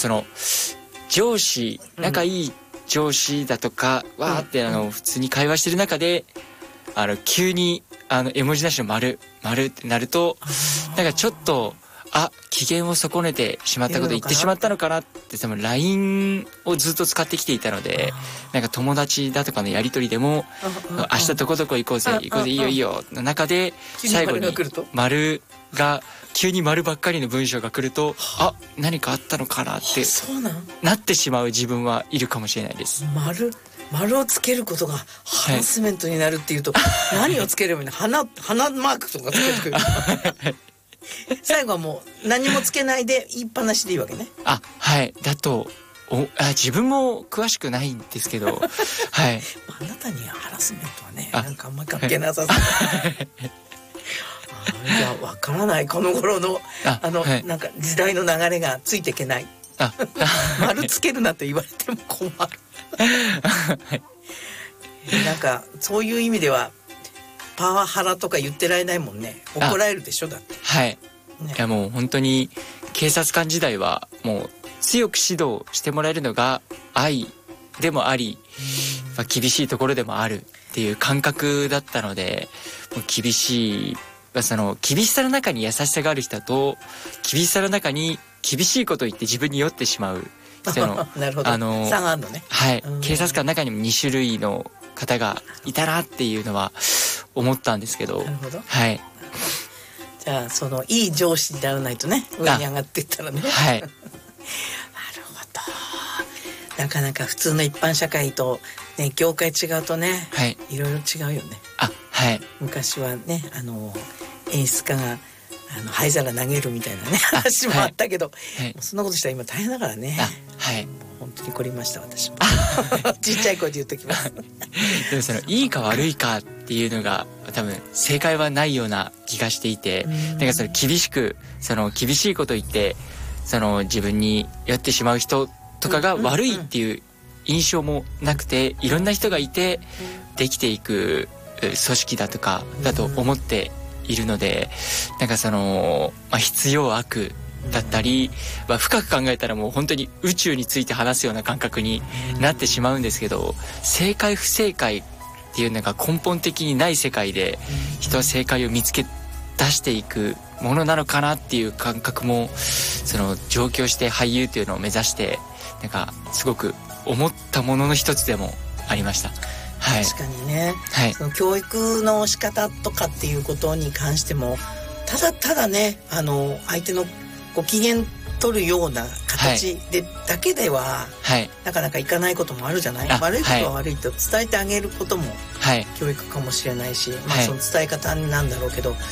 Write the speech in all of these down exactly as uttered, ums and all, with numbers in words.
その上司仲いい上司だとか、うん、わーってあの普通に会話してる中であの急にあの絵文字なしの丸丸ってなるとなんかちょっとあ機嫌を損ねてしまったこと言ってしまったのかなって多分 ライン をずっと使ってきていたのでなんか友達だとかのやり取りでも明日どこどこ行こうぜ行こうぜいいよいいよの中で最後に丸が急に丸ばっかりの文章が来るとあ何かあったのかなってなってしまう自分はいるかもしれないです。 丸丸をつけることがハラスメントになるっていうと、はい、何をつければいいの花花マークとかつけてくる最後はもう何もつけないで言いっぱなしでいいわけね。 あはいだとおあ自分も詳しくないんですけどはいあなたにハラスメントはねなんかあんまり関係なさそういやわからないこの頃の あ, あの、はい、なんか時代の流れがついていけないあ丸つけるなと言われても困るなんかそういう意味ではパワハラとか言ってられないもんね。怒られるでしょだってはい、ね、いやもう本当に警察官時代はもう強く指導してもらえるのが愛でもあり、まあ、厳しいところでもあるっていう感覚だったのでもう厳しいその厳しさの中に優しさがある人と厳しさの中に厳しいことを言って自分に酔ってしまう人のなるほどあの差があるのね。 はい、警察官の中にもに種類の方がいたなっていうのは思ったんですけど。 なるほど。 はい。 じゃあそのいい上司にならないとね上に上がっていったらね。 はい。なるほど。なかなか普通の一般社会とね業界違うとね、はい、いろいろ違うよね。 あはい。 昔はねあの演出家があの灰皿投げるみたいなね話もあったけど、はいはい、そんなことしたら今大変だからね。 はい。 本当に凝りました私もちっちゃい声で言っときますでもそのいいか悪いかっていうのが多分正解はないような気がしていて、なんかその厳しくその厳しいこと言ってその自分に酔ってしまう人とかが悪いっていう印象もなくて、いろんな人がいてできていく組織だとかだと思っているので、なんかその、まあ、必要悪だったり、まあ、深く考えたらもう本当に宇宙について話すような感覚になってしまうんですけど、正解不正解っていうのが根本的にない世界で人は正解を見つけ出していくものなのかなっていう感覚もその上京して俳優っていうのを目指してなんかすごく思ったものの一つでもありました。はい、 確かにね、 はい、 その教育の仕方とかっていうことに関してもただただねあの相手のご機嫌取るような形で、はい、だけでは、はい、なかなかいかないこともあるじゃない。悪いことは悪いと伝えてあげることも教育かもしれないし、はい、まあ、その伝え方なんだろうけど、はい、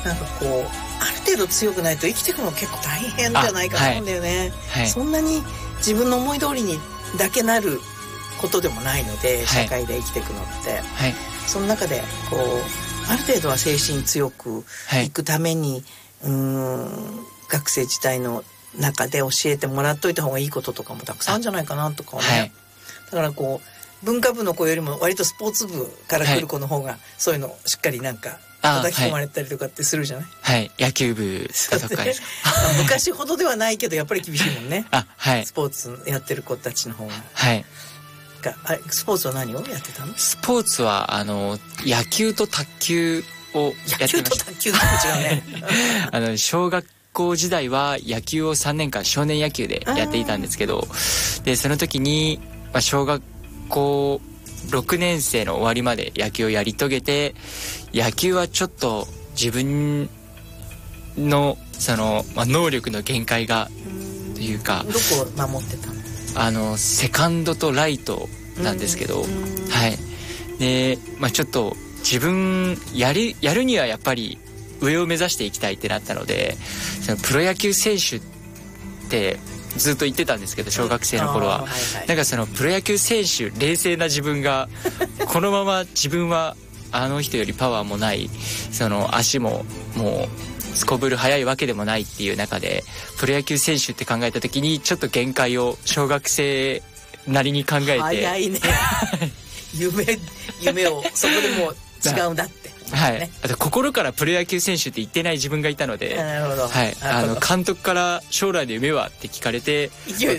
なんかこうある程度強くないと生きていくの結構大変じゃないかと思うんだよね、はいはい、そんなに自分の思い通りにだけなることでもないので社会で生きていくのって、はい、その中でこうある程度は精神強くいくために、はい、うーん学生時代の中で教えてもらっといた方がいいこととかもたくさんあるんじゃないかなとかね、はい、だからこう文化部の子よりも割とスポーツ部から来る子の方がそういうのしっかりなんか叩き込まれたりとかってするじゃない。 はい、はい、野球部とかですか昔ほどではないけどやっぱり厳しいもんねあ、はい、 スポーツやってる子たちの方が。 はいがあれスポーツは何をやってたの？ スポーツはあの野球と卓球をやってました。 野球と卓球と違うねあの小学校時代は野球をさんねんかん少年野球でやっていたんですけど、でその時に、まあ、小学校ろくねん生の終わりまで野球をやり遂げて、野球はちょっと自分のその、まあ、能力の限界がというか。 どこを守ってたの？ あのセカンドとライトなんですけど、はいで、まあ、ちょっと自分やるやるにはやっぱり上を目指していきたいってなったので、そのプロ野球選手ってずっと言ってたんですけど小学生の頃は、はいはい、なんかそのプロ野球選手冷静な自分がこのまま自分はあの人よりパワーもないその足ももうすこぶる速いわけでもないっていう中でプロ野球選手って考えた時にちょっと限界を小学生なりに考えて早いね夢夢をそこでもう違うんだってはい、あと心からプロ野球選手って言ってない自分がいたので、 なるほど、 はい、あの監督から将来の夢はって聞かれて